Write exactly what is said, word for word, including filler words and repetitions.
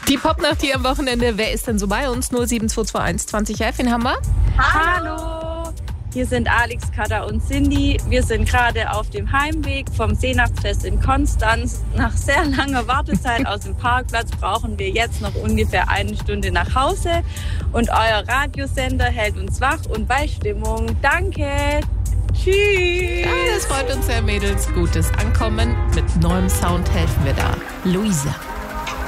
Die Popnacht hier am Wochenende. Wer ist denn so bei uns? null sieben zwei zwei eins zwanzig elf. Wen haben wir? Hallo! Hier sind Alex, Katha und Cindy. Wir sind gerade auf dem Heimweg vom Seenachtsfest in Konstanz. Nach sehr langer Wartezeit aus dem Parkplatz brauchen wir jetzt noch ungefähr eine Stunde nach Hause. Und euer Radiosender hält uns wach und bei Stimmung. Danke! Tschüss! Ja, das freut uns sehr, Mädels. Gutes Ankommen. Mit neuem Sound helfen wir da. Luisa.